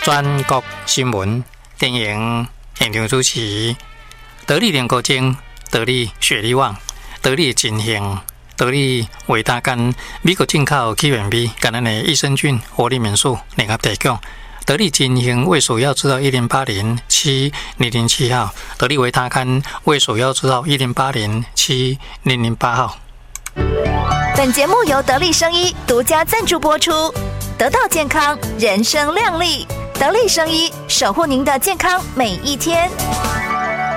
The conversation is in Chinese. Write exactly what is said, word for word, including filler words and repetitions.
全国新闻电影现场主持，得力联国精、得力雪力旺、得力金兴、得力维他干，美国进口起源米，橄榄的益生菌活力元素联合提供。得力金兴为首要知道一零八零七零零七号，得力维他干为首要知道一零八零七零零八号。 本节目由得力生医独家赞助播出，得到健康，人生亮丽。得力生医，守护您的健康每一天。